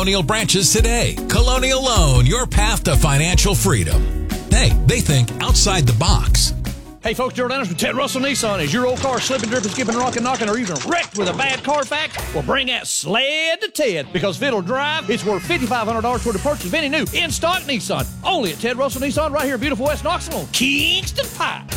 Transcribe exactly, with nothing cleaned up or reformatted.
Colonial branches today. Colonial Loan, your path to financial freedom. Hey, they think outside the box. Hey folks, Gerald Anderson from Ted Russell Nissan. Is your old car slipping, dripping, skipping, rocking, knocking, or even wrecked with a bad Carfax? Well, bring that sled to Ted, because if it'll drive, it's worth five thousand five hundred dollars toward the purchase of any new in-stock Nissan. Only at Ted Russell Nissan right here in beautiful West Knoxville on Kingston Pike.